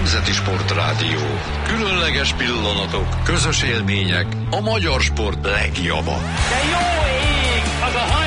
Nemzeti Sportrádió. Különleges pillanatok, közös élmények, a magyar sport legjava. De jó ég az a